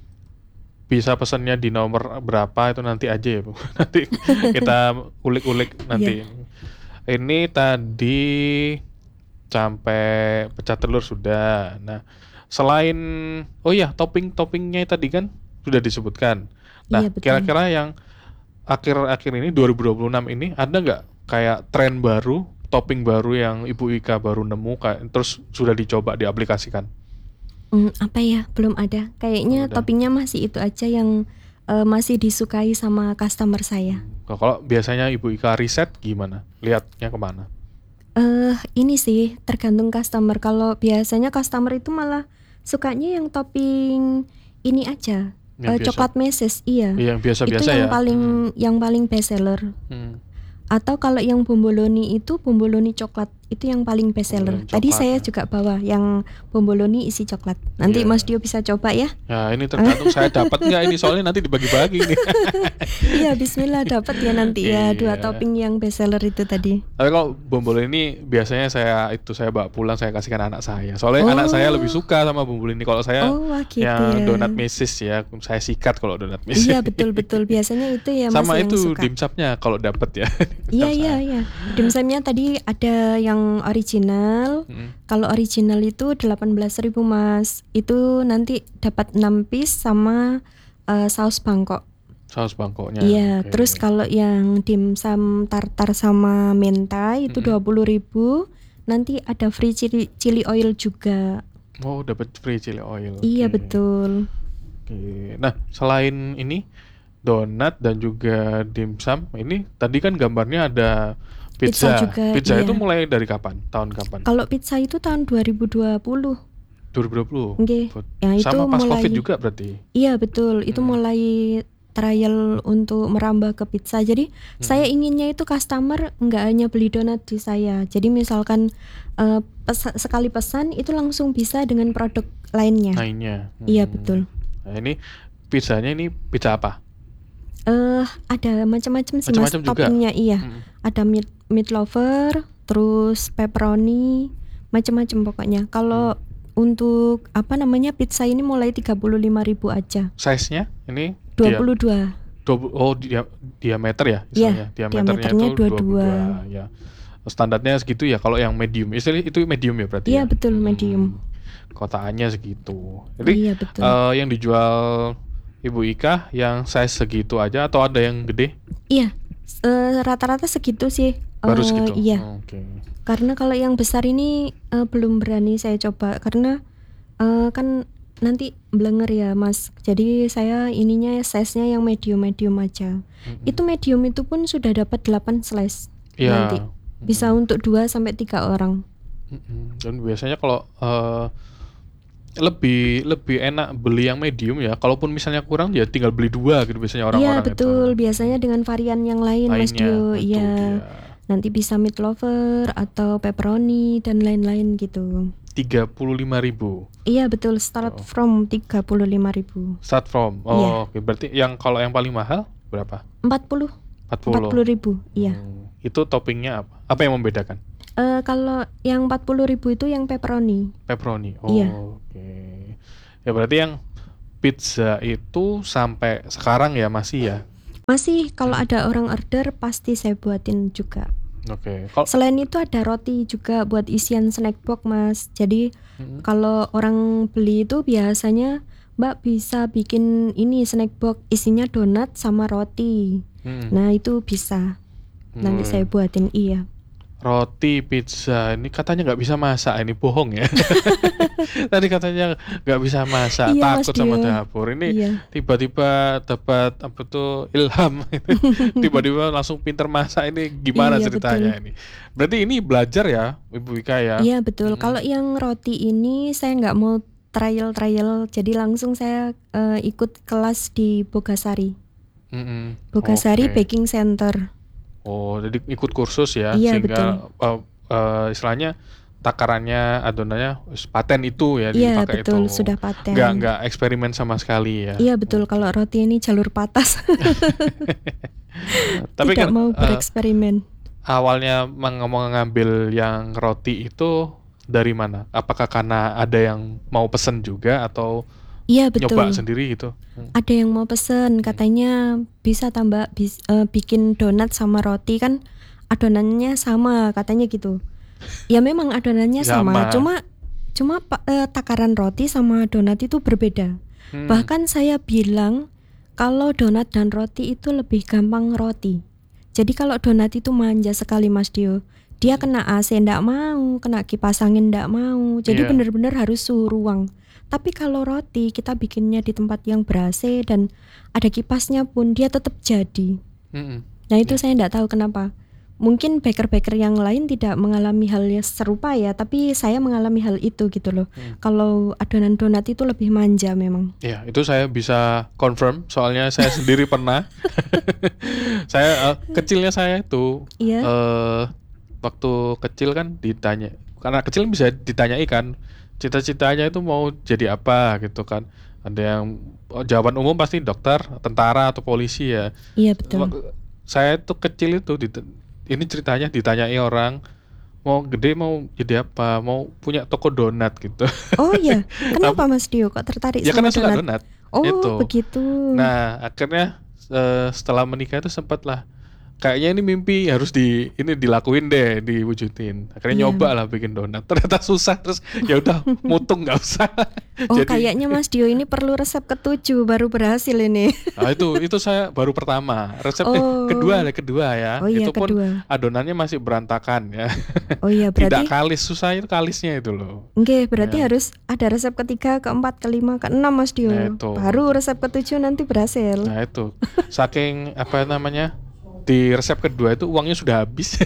bisa pesannya di nomor berapa itu nanti aja ya, Bu. Nanti kita ulik-ulik nanti. Ini tadi sampai pecah telur sudah. Nah, selain oh iya, topping-toppingnya tadi kan sudah disebutkan. Nah, Iya, betul. kira-kira yang akhir-akhir ini dua ribu dua puluh enam ini ada nggak kayak tren baru, topping baru yang Ibu Ika baru nemu kayak terus sudah dicoba diaplikasikan? Hmm, apa ya? Belum ada. Kayaknya Belum ada. toppingnya masih itu aja yang eh, masih disukai sama customer saya. Kalau- Kalau biasanya Ibu Ika riset gimana? Lihatnya kemana? Eh, ini sih tergantung customer. Kalau biasanya customer itu malah sukanya yang topping ini aja, Yang eh, biasa. coklat meses, iya. Iya, yang Itu biasa-biasa yang ya. paling yang paling best seller. Hmm. Hmm. Atau kalau yang bomboloni itu bomboloni coklat itu yang paling best seller. Bomboloni Tadi coklat saya ya. juga bawa yang bomboloni isi coklat. Nanti Iya. Mas Dio bisa coba ya. Ya ini tergantung saya dapat nggak ini, soalnya nanti dibagi-bagi nih. Iya, bismillah dapat ya nanti ya dua Iya. topping yang best seller itu tadi. Tapi kalau bomboloni ini biasanya saya itu saya bawa pulang, saya kasihkan anak saya. Soalnya anak saya lebih Oh. suka sama bomboloni. Kalau saya Oh, wah gitu yang ya. donat mesis ya, saya sikat kalau donat mesis. Iya, betul-betul biasanya itu ya Mas Sama yang itu suka. dimsumnya kalau dapat ya. Iya, Dimsum iya, saya. iya. Dimsumnya tadi ada yang original. Mm-mm. Kalau original itu delapan belas ribu Mas. Itu nanti dapat enam piece sama eh, saus Bangkok. Saus Bangkoknya. Iya, Oke. terus kalau yang dimsum tartar sama mentai itu Mm-mm. dua puluh ribu. Nanti ada free chili, chili oil juga. Oh, dapat free chili oil. Iya, Oke. betul. Oke. Nah, selain ini donat dan juga dimsum, ini tadi kan gambarnya ada Pizza pizza. juga, Pizza iya. itu mulai dari kapan? Tahun kapan? Kalau pizza itu tahun dua ribu dua puluh. dua ribu dua puluh. Nggih. Ya, itu Sama pas mulai- Covid juga berarti. Iya, betul. Itu Hmm. mulai trial untuk merambah ke pizza. Jadi saya inginnya itu customer nggak hanya beli donat di saya. Jadi misalkan eh, pes- sekali pesan itu langsung bisa dengan produk lainnya. Lainnya. Iya, Hmm. betul. Nah, ini pizzanya ini pizza apa? Eh ada macam-macam sih Mas Macam-macam juga? toppingnya. Iya. Hmm. Ada meat meat lover, terus pepperoni, macam-macam pokoknya. Kalau untuk apa namanya pizza ini mulai tiga puluh lima ribu aja. Size-nya ini dua dia- puluh dua. dua puluh oh dia, diameter ya Iya, misalnya. Diameternya diameternya itu dua puluh dua. ya. Standarnya segitu ya kalau yang medium. Istilah itu medium ya berarti. Iya, ya? betul, medium. Kotaannya segitu. Jadi Iya, betul. eh, yang dijual Ibu Ika yang size segitu aja atau ada yang gede? Iya, eh, rata-rata segitu sih. Baru Eh, segitu. Iya, Oke. karena kalau yang besar ini eh, belum berani saya coba karena eh, kan nanti blenger ya Mas. Jadi saya ininya size-nya yang medium-medium aja. Mm-mm. Itu medium itu pun sudah dapat delapan slice. Iya. Nanti bisa untuk dua sampai tiga orang. Mm-mm. Dan biasanya kalau eh, lebih lebih enak beli yang medium ya. Kalaupun misalnya kurang ya tinggal beli dua gitu biasanya Iya, orang-orang betul. itu. Biasanya dengan varian yang lain Mas Lainnya, Dio. itu Iya. dia. Nanti bisa meat lover atau pepperoni dan lain-lain gitu. tiga puluh lima ribu Iya, betul. Start Oh. from tiga puluh lima ribu. start from. Iya. Oh, oke. Berarti yang kalau yang paling mahal berapa? empat puluh. empat empat puluh. puluh ribu. Iya. Hmm, itu toppingnya apa? Apa yang membedakan? Eh, kalau yang empat puluh ribu itu yang pepperoni. Pepperoni. Oh, Iya. oke. Ya berarti yang pizza itu sampai sekarang ya masih ya. Masih kalau Hmm. ada orang order pasti saya buatin juga. Oke. Kalau Selain itu ada roti juga buat isian snack box Mas. Jadi Hmm. kalau orang beli itu biasanya Mbak bisa bikin ini snack box isinya donat sama roti. Hmm. Nah itu bisa. Nanti Hmm. saya buatin, iya. Roti, pizza, ini katanya nggak bisa masak, ini bohong ya. Tadi katanya nggak bisa masak, Iya, Mas takut sama Dio. dapur. Ini Iya. tiba-tiba dapat apa tuh ilham, tiba-tiba langsung pinter masak. Ini gimana Iya, ceritanya betul. ini? Berarti ini belajar ya, Ibu Ika ya? Iya betul. Mm-mm. Kalau yang roti ini saya nggak mau trial-trial, jadi langsung saya eh, ikut kelas di Bogasari. Mm-mm. Bogasari Oke. Baking Center. Oh, jadi ikut kursus ya, Iya, sehingga uh, uh, istilahnya takarannya, adonannya paten itu ya Iya dipakai betul, itu. sudah paten. Nggak nggak eksperimen sama sekali ya. Iya betul. Kalau roti ini jalur patas, Tapi tidak kan mau uh, bereksperimen. awalnya meng- mau ngambil yang roti itu dari mana? Apakah karena ada yang mau pesen juga atau Iya betul. nyoba sendiri gitu? Hmm. Ada yang mau pesen, katanya bisa tambah bis- eh, bikin donat sama roti kan adonannya sama katanya gitu. Ya memang adonannya sama, Sama. cuma cuma pa- eh, takaran roti sama donat itu berbeda. Hmm. Bahkan saya bilang kalau donat dan roti itu lebih gampang roti. Jadi kalau donat itu manja sekali Mas Dio. Dia kena A C ndak mau, kena kipas angin ndak mau. Jadi Iya. benar-benar harus suhu ruang. Tapi kalau roti kita bikinnya di tempat yang ber-A C dan ada kipasnya pun dia tetap jadi. Mm-mm. Nah itu saya ndak tahu kenapa. Mungkin baker-baker yang lain tidak mengalami hal yang serupa ya, tapi saya mengalami hal itu gitu loh. Hmm. Kalau adonan donat itu lebih manja memang. Ya, itu saya bisa confirm, soalnya saya sendiri pernah. Saya uh, kecilnya saya itu Iya. eh waktu kecil kan ditanya, karena kecil bisa ditanyai kan, cita-citanya itu mau jadi apa gitu kan. Ada yang oh, jawaban umum pasti dokter, tentara atau polisi ya. Iya betul. Wak- Saya tuh kecil itu dit- ini ceritanya ditanyai orang mau gede mau jadi apa, mau punya toko donat gitu. Oh iya, Tapi kenapa Mas Dio kok tertarik ya kan sama saya suka donat? donat Oh itu. begitu. Nah akhirnya eh, setelah menikah itu sempat lah kayaknya ini mimpi harus di ini dilakuin deh, diwujudin. Akhirnya Iya. nyoba lah bikin donat. Ternyata susah terus ya udah mutung nggak usah. Oh Jadi kayaknya Mas Dio ini perlu resep ketujuh baru berhasil ini. nah itu itu saya baru pertama. Resep eh kedua Oh, lah kedua ya. oh iya Itu pun kedua. adonannya masih berantakan ya. Oh iya Tidak berarti, kalis, susah itu kalisnya itu loh. nggih berarti Ya. harus ada resep ketiga, keempat, kelima, keenam Mas Nah Dio. itu. Baru resep ketujuh nanti berhasil. Nah itu. Saking apa namanya? Di resep kedua itu uangnya sudah habis.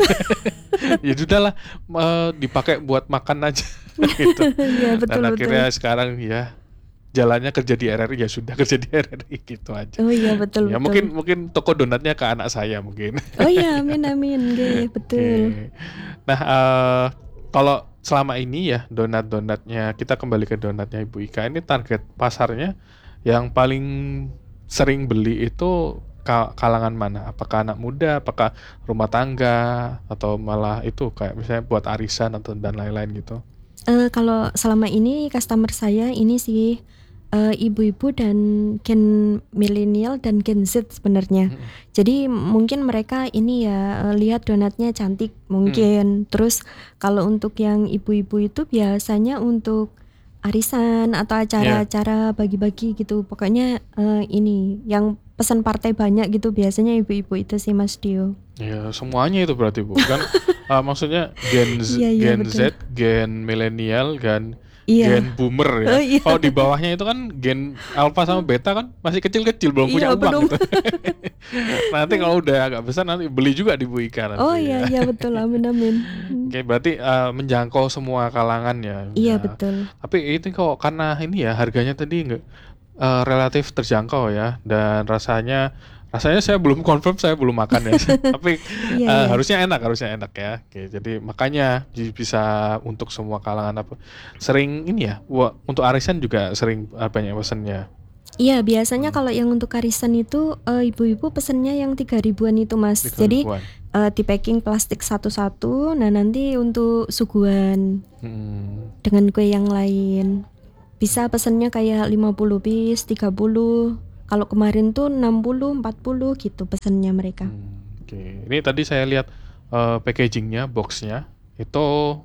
Ya sudahlah eh, dipakai buat makan aja gitu. Iya Dan betul betul. akhirnya sekarang ya jalannya kerja di R R I ya sudah kerja di R R I gitu aja. Oh iya betul Ya betul. mungkin mungkin toko donatnya ke anak saya mungkin. Oh iya amin amin nggih betul. Oke. Nah, eh, kalau selama ini ya donat-donatnya kita kembali ke donatnya Ibu Ika ini target pasarnya yang paling sering beli itu ka- kalangan mana? Apakah anak muda, apakah rumah tangga atau malah itu kayak misalnya buat arisan atau dan lain-lain gitu? Eh kalau selama ini customer saya ini sih eh, ibu-ibu dan gen milenial dan gen Z sebenarnya. Mm-mm. Jadi mungkin mereka ini ya eh, lihat donatnya cantik Hmm. mungkin. Terus kalau untuk yang ibu-ibu itu biasanya untuk arisan atau Ya, acara-acara bagi-bagi gitu. Pokoknya eh, ini yang pesan partai banyak gitu biasanya ibu-ibu itu sih Mas Dio. ya semuanya itu berarti Bu kan eh, maksudnya Gen Z, Iya iya Gen betul. Z, Gen milenial, Gen Iya. Gen Boomer ya. Oh iya. Kalau di bawahnya itu kan Gen Alpha sama Beta kan masih kecil-kecil belum punya Iya uang belum. gitu. Nanti kalau udah agak besar nanti beli juga di Bu Ika Oh nanti iya ya. iya betul amin amin. Hmm. Oke, berarti eh, menjangkau semua kalangan ya. Iya Ya. betul. Tapi itu kok karena ini ya harganya tadi nggak eh, relatif terjangkau ya dan rasanya rasanya saya belum confirm saya belum makan ya. Tapi Iya eh, iya. harusnya enak harusnya enak ya. Oke, jadi makanya ji- bisa untuk semua kalangan apa sering ini ya. Wa- untuk arisan juga sering eh, banyak pesennya. Iya biasanya Hmm, kalau yang untuk arisan itu eh, ibu-ibu pesennya yang tiga ribuan itu Mas. tiga Jadi ribuan. eh, di packing plastik satu-satu. Nah nanti untuk suguhan Hmm, dengan kue yang lain bisa pesennya kayak lima puluh piece, tiga puluh. Kalau kemarin tuh enam puluh, empat puluh gitu pesennya mereka. hmm, Oke, ini tadi saya lihat eh, packagingnya, boxnya itu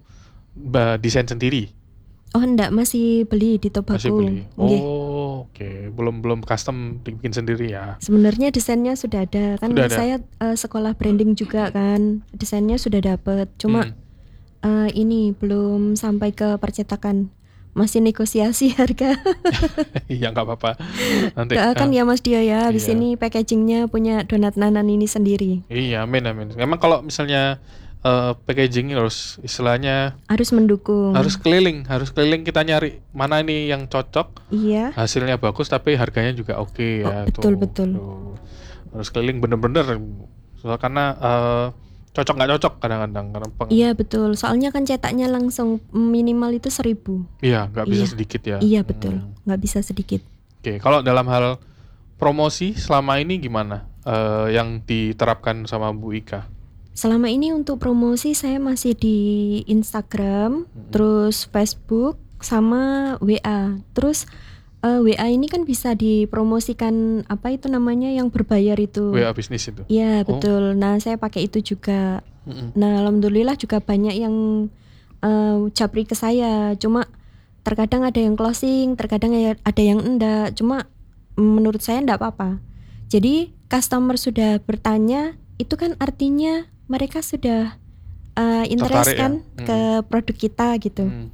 ba- desain sendiri. Oh enggak, masih beli di Masih tobaku. beli. Nggih. Oh, oke. Belum belum custom dibikin sendiri ya. Sebenarnya desainnya sudah ada kan, Sudah ada. saya eh, sekolah branding juga kan, desainnya sudah dapet. Cuma Hmm. eh, ini belum sampai ke percetakan, masih negosiasi harga. Iya nggak apa-apa. Nanti Doakan eh, ya Mas Dio ya, habis iya. ini packagingnya punya donat nanan ini sendiri. Iya, amin amin. Memang kalau misalnya eh, packaging harus istilahnya Harus mendukung. harus keliling, harus keliling kita nyari mana ini yang cocok, Iya. hasilnya bagus tapi harganya juga oke Oh, ya betul tuh. betul. Tuh. Harus keliling bener-bener. Soal karena eh, cocok nggak cocok kadang-kadang karena peng, Iya betul. Soalnya kan cetaknya langsung minimal itu seribu. iya nggak bisa Iya. sedikit ya. Iya betul. Hmm. Nggak bisa sedikit. Oke, kalau dalam hal promosi selama ini gimana eh, yang diterapkan sama Bu Ika? Selama ini untuk promosi saya masih di Instagram, Mm-mm. terus Facebook sama W A. Terus eh, W A ini kan bisa dipromosikan apa itu namanya yang berbayar itu. W A bisnis itu. Iya Oh. betul. Nah saya pakai itu juga. Mm-mm. Nah alhamdulillah juga banyak yang eh, japri ke saya. Cuma terkadang ada yang closing, terkadang ya- ada yang enggak. Cuma mm, menurut saya enggak apa-apa. Jadi customer sudah bertanya, itu kan artinya mereka sudah eh, interest Tertarik ya? kan Hmm. ke produk kita gitu. Hmm.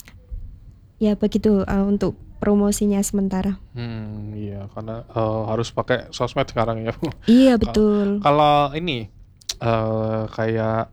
Ya begitu eh, untuk promosinya sementara. Hmm, iya karena eh, harus pakai sosmed sekarang ya. Iya Ka- betul. Kalau ini eh, kayak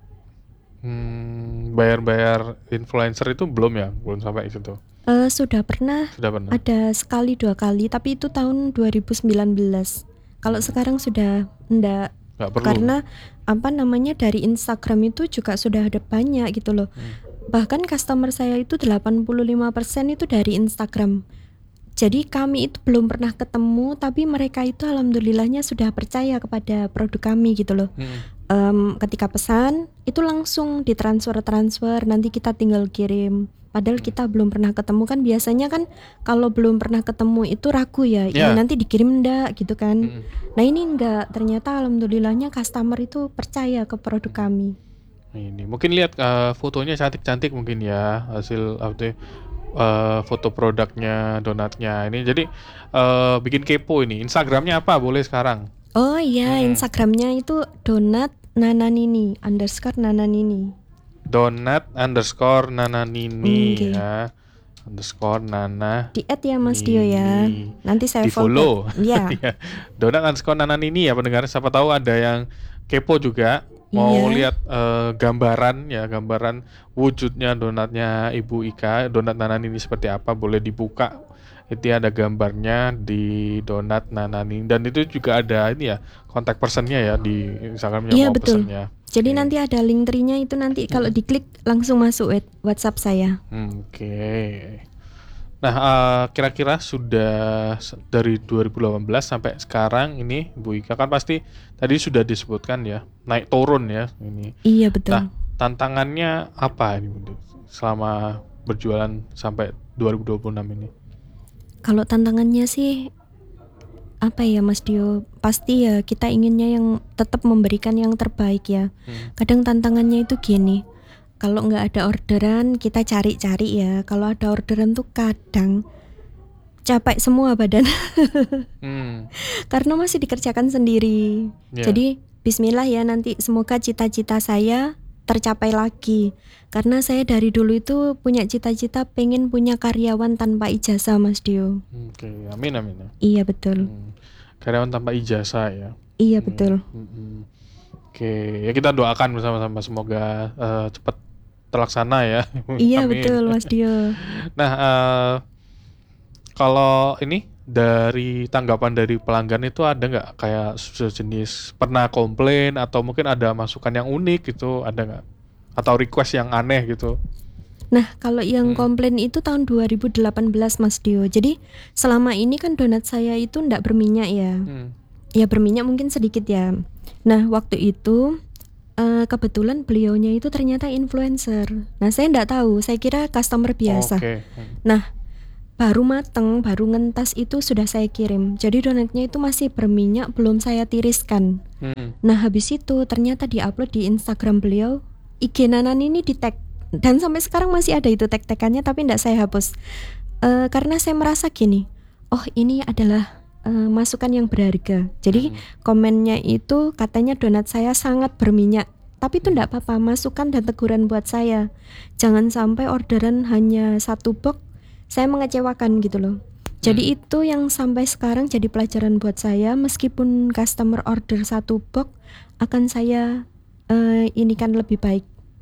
hmm, bayar-bayar influencer itu belum ya, belum sampai situ. Eh, sudah pernah Sudah pernah. ada sekali dua kali, tapi itu tahun dua ribu sembilan belas. Kalau Hmm. sekarang sudah enggak Nggak perlu. Karena apa namanya dari Instagram itu juga sudah ada banyak gitu loh. Hmm. Bahkan customer saya itu delapan puluh lima persen itu dari Instagram. Jadi kami itu belum pernah ketemu, tapi mereka itu alhamdulillahnya sudah percaya kepada produk kami gitu loh. Hmm. Em, ketika pesan itu langsung ditransfer-transfer, nanti kita tinggal kirim. Padahal Hmm. kita belum pernah ketemu kan, biasanya kan kalau belum pernah ketemu itu ragu ya, ini Ya. nanti dikirim enggak gitu kan. Hmm. Nah ini enggak, ternyata alhamdulillahnya customer itu percaya ke produk kami. Ini mungkin lihat eh, fotonya cantik-cantik mungkin ya, hasil apa tuh, eh, foto produknya donatnya ini. Jadi eh, bikin kepo ini. Instagramnya apa? Boleh sekarang. Oh iya, Hmm. Instagramnya itu donat nananini underscore nananini. Donat underscore nananini Oke. ya, underscore nana Di add ya Mas Dio ya. Nini. Nanti saya Di follow. Iya. Ya. Donat underscore nananini ya pendengar. Siapa tahu ada yang kepo juga mau Iya. lihat eh, gambaran ya, gambaran wujudnya donatnya Ibu Ika, donat nananini seperti apa, boleh dibuka. Itu ada gambarnya di donat nananini, dan itu juga ada ini ya, kontak personnya ya di Instagramnya Iya mau betul. pesennya. Jadi Oke. nanti ada link tree-nya itu nanti kalau diklik langsung masuk wet- WhatsApp saya. Hmm, Oke. Nah, eh, kira-kira sudah se- dari dua ribu delapan belas sampai sekarang ini Bu Ika kan pasti tadi sudah disebutkan ya, naik turun ya ini. Iya Nah, betul. tantangannya apa ini Bu, selama berjualan sampai dua ribu dua puluh enam ini? Kalau tantangannya sih apa ya Mas Dio? Pasti ya kita inginnya yang tetap memberikan yang terbaik ya. Hmm. Kadang tantangannya itu gini. Kalau nggak ada orderan kita cari-cari ya. Kalau ada orderan tuh kadang capek semua badan Hmm. karena masih dikerjakan sendiri. Ya. Jadi bismillah ya, nanti semoga cita-cita saya tercapai lagi. Karena saya dari dulu itu punya cita-cita pengen punya karyawan tanpa ijazah Mas Dio. Oke, amin amin ya. Iya betul. Hmm. Karyawan tanpa ijazah ya. Iya Hmm, betul. hmm, hmm. Oke, ya kita doakan bersama-sama semoga eh, cepat terlaksana ya. Iya Amin. betul Mas Dio. Nah, eh, kalau ini dari tanggapan dari pelanggan itu ada nggak kayak sejenis pernah komplain atau mungkin ada masukan yang unik gitu, ada nggak? Atau request yang aneh gitu? Nah kalau yang Hmm. komplain itu tahun dua ribu delapan belas Mas Dio. Jadi selama ini kan donat saya itu ndak berminyak ya. Hmm. Ya berminyak mungkin sedikit ya. Nah waktu itu eh, kebetulan beliaunya itu ternyata influencer. Nah saya ndak tahu, saya kira customer biasa. Oke. Hmm. Nah baru mateng, baru ngentas itu sudah saya kirim. Jadi donatnya itu masih berminyak, belum saya tiriskan. Hmm. Nah habis itu ternyata diupload di Instagram beliau, I G Nanan ini di tag. Dan sampai sekarang masih ada itu tag-tagannya, tapi tidak saya hapus. Eh, karena saya merasa gini, oh ini adalah eh, masukan yang berharga. Jadi Hmm. komennya itu katanya donat saya sangat berminyak. Tapi itu tidak apa-apa, masukan dan teguran buat saya. Jangan sampai orderan hanya satu box, saya mengecewakan gitu loh. Jadi itu yang sampai sekarang jadi pelajaran buat saya. Meskipun customer order satu box, akan saya eh, ini kan lebih baik.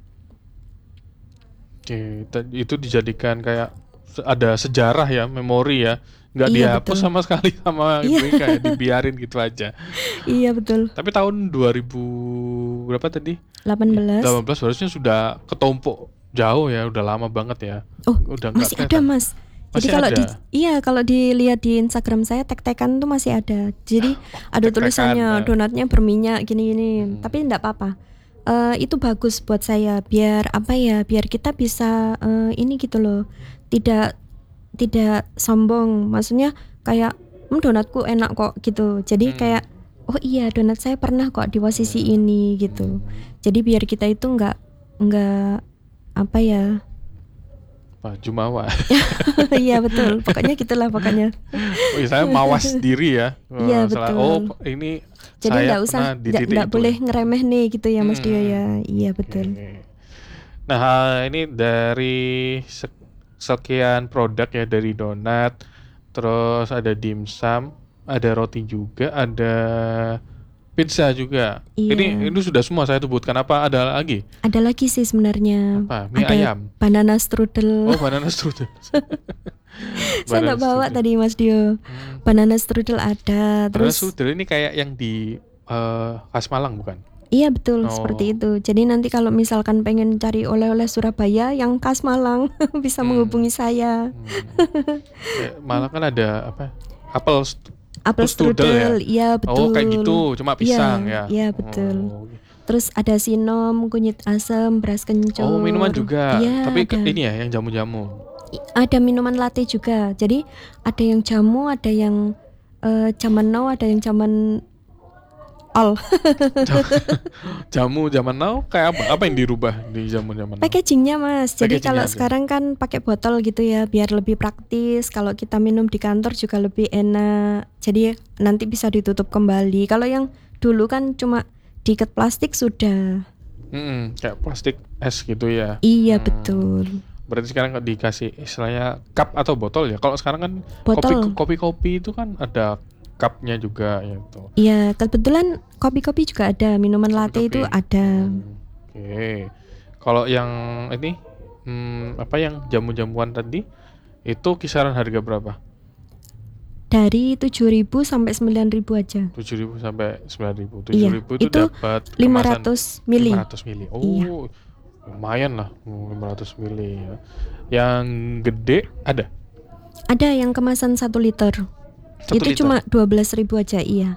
Oke, te- itu dijadikan kayak se- ada sejarah ya, memori ya, nggak Iya, dihapus betul. sama sekali sama Iya. Ibu Ika ya, dibiarin gitu aja. Iya betul. Tapi tahun dua ribu berapa tadi? delapan belas. delapan belas harusnya sudah ketumpuk jauh ya, udah lama banget ya. Oh, Udah nggak masih ada kelihatan. Mas. Jadi Masih kalau ada? di iya kalau dilihat di Instagram saya tag-tagan tuh masih ada. Jadi ada tag-tagan, tulisannya nah. donatnya berminyak gini-gini. Hmm. Tapi enggak apa-apa. Eh, itu bagus buat saya biar apa ya? Biar kita bisa eh, ini gitu loh. Tidak tidak sombong. Maksudnya kayak hmm, donatku enak kok gitu. Jadi Hmm. kayak oh iya donat saya pernah kok di posisi ini gitu. Jadi biar kita itu enggak enggak apa ya? Pak Jumawa. Iya betul. Pokoknya gitulah pokoknya. Oh, iya, saya mawas diri ya. Iya, Masalah, betul. oh ini Jadi saya nggak usah, pernah di nggak titik nggak itu. boleh ngeremeh nih gitu ya Mas Hmm. Dio ya. Iya betul. Oke. Nah, eh, ini dari sek- sekian produk ya, dari donat, terus ada dimsum, ada roti juga, ada pizza juga. Iya. Ini ini sudah semua saya sebutkan, apa ada lagi? Ada lagi sih sebenarnya. Apa? Mie Ada ayam. banana strudel. Oh, banana strudel. Saya nggak Banana bawa strudel. tadi Mas Dio. Hmm. Banana strudel ada. Banana Terus strudel ini kayak yang di eee, khas Malang bukan? Iya betul, seperti Oh. itu. Jadi nanti kalau misalkan pengen cari oleh-oleh Surabaya yang khas Malang, bisa menghubungi Hmm. saya. Hmm. Kayak Malang kan ada apa, apel st Apel apel strudel ya? strudel, iya Oh kayak betul. gitu, cuma pisang Iya, ya? iya betul. Oh. Terus ada sinom, kunyit asem, beras Oh minuman kencur. juga, Iya tapi ke ada. ini ya yang jamu-jamu? I ada minuman latte juga. Jadi ada yang jamu, ada yang, eee, zaman now, ada yang zaman old. Ja jamu zaman now kayak apa? Apa yang dirubah di jamu zaman now? Packaging-nya Mas, jadi Packaging-nya kalau aja? sekarang kan pakai botol gitu ya, biar lebih praktis, kalau kita minum di kantor juga lebih enak, jadi nanti bisa ditutup kembali. Kalau yang dulu kan cuma diikat plastik sudah. Mhm, kayak plastik es gitu ya? Iya Hmm. betul. Berarti sekarang dikasih istilahnya cup atau botol ya? Kalau sekarang kan kopi Botol. kopi-kopi itu kan ada cup-nya juga gitu. Iya, kebetulan kopi-kopi juga ada, minuman latte itu Kopi-kopi? ada. Hmm, oke. Kalau yang ini, mmm, apa yang jamu-jamuan tadi, itu kisaran harga berapa? Dari tujuh ribu sampai sembilan ribu aja. tujuh ribu sampai sembilan ribu. tujuh Iya, ribu itu itu dapat lima kemasan ratus mili. lima ratus mili. Iya. Oh, lumayan lah, lima ratus mili ya. Yang gede ada? Ada yang kemasan satu liter. satu Itu liter? cuma dua belas ribu aja, iya.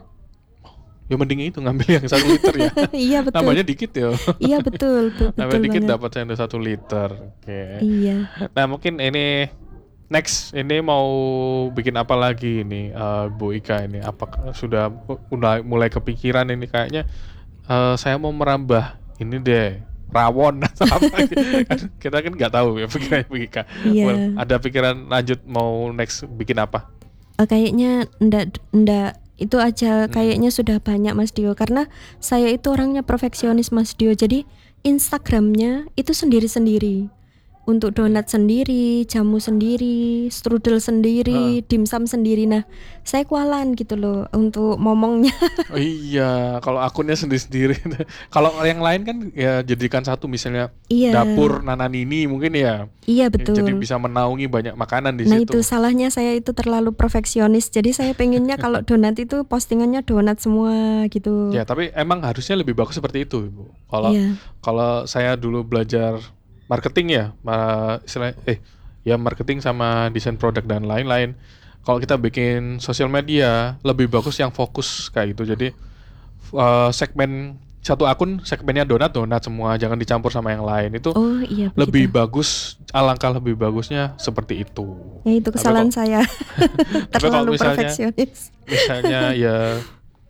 Ya mending itu ngambil yang satu liter ya. Iya betul. Nambahnya dikit ya. Iya betul, be Nambah betul dikit banget. dapat yang satu liter. Oke. Iya. Nah mungkin ini next ini mau bikin apa lagi ini, eee, Bu Ika ini? Apakah sudah mulai mulai kepikiran ini kayaknya, eee, saya mau merambah ini deh, rawon atau apa gitu. Kan kita kan nggak tahu ya pikirannya Bu Ika. Iya. Well, ada pikiran lanjut mau next bikin apa? Eee, kayaknya ndak ndak itu aja, Hmm. kayaknya sudah banyak Mas Dio, karena saya itu orangnya perfeksionis Mas Dio, jadi Instagram-nya itu sendiri-sendiri. Untuk donat sendiri, jamu sendiri, strudel sendiri, Heeh. dimsum sendiri. Nah, saya kualan gitu loh untuk momongnya. Oh iya, kalau akunnya sendiri-sendiri. Kalau yang lain kan ya jadikan satu misalnya Iya. dapur Nana Nini mungkin ya. Iya Jadi betul. bisa menaungi banyak makanan di Nah situ. itu salahnya saya itu terlalu perfeksionis, jadi saya pengennya kalau donat itu postingannya donat semua gitu. Ya, tapi emang harusnya lebih bagus seperti itu, Ibu. Kalau Iya. kalau saya dulu belajar marketing ya, eee, istilahnya eh ya marketing sama desain produk dan lain-lain. Kalau kita bikin sosial media, lebih bagus yang fokus kayak gitu. Jadi, eee, segmen satu akun segmennya donat, donat semua, jangan dicampur sama yang lain. Itu Oh iya lebih begitu. bagus, alangkah lebih bagusnya seperti itu. Ya itu Tapi kesalahan kok saya. tapi kalau Terlalu misalnya perfeksionis. misalnya ya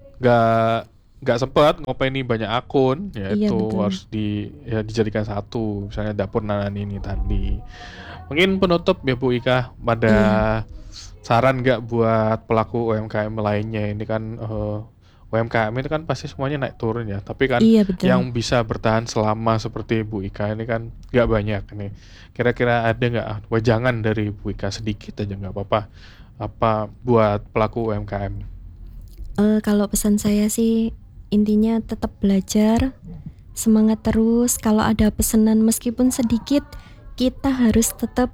nggak nggak sempet ngopeni banyak akun, ya Iya itu betul. harus di ya dijadikan satu, misalnya dapur Nana Nini tadi. Mungkin penutup ya Bu Ika, ada Iya. saran nggak buat pelaku U M K M lainnya? Ini kan, eee, U M K M itu kan pasti semuanya naik turun ya, tapi kan Iya betul. yang bisa bertahan selama seperti Bu Ika ini kan nggak banyak nih. Kira-kira ada nggak wejangan dari Bu Ika sedikit aja nggak apa-apa, apa buat pelaku U M K M? Eee, kalau pesan saya sih intinya tetap belajar, semangat terus, kalau ada pesanan meskipun sedikit, kita harus tetap,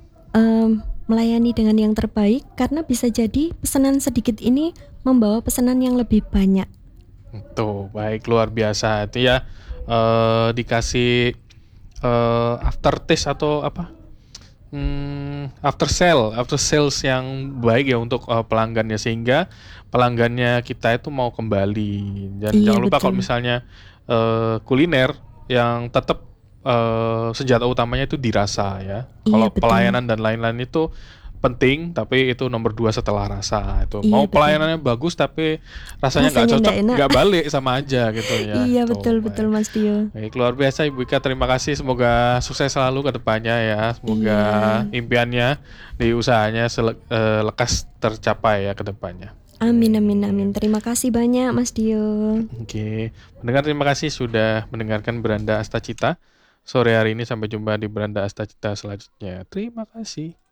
mmm, melayani dengan yang terbaik, karena bisa jadi pesanan sedikit ini membawa pesanan yang lebih banyak. Tuh, baik, luar biasa. Itu ya, eee, dikasih, eee, after taste atau apa, mmm, after sale after sales yang baik ya untuk, eee, pelanggannya, sehingga pelanggannya kita itu mau kembali. Dan Iya jangan lupa kalau betul. misalnya, eee, kuliner yang tetap, eee, senjata utamanya itu dirasa ya. Iya Kalau betul. pelayanan dan lain-lain itu penting, tapi itu nomor dua setelah rasa itu. Iya Mau betul. pelayanannya bagus tapi rasanya nggak Rasanya cocok, ndak enak. nggak balik sama aja gitu ya. Iya Tuh, betul betul baik. Mas Dio. Baik, luar biasa Ibu Ika, terima kasih, semoga sukses selalu ke depannya ya. Semoga Iya. impiannya di usahanya sele eee, lekas tercapai ya ke depannya. Amin amin amin. Oke. Terima kasih banyak Mas Dio. Oke, pendengar terima kasih sudah mendengarkan Beranda Astacita sore hari ini. Sampai jumpa di Beranda Astacita selanjutnya. Terima kasih.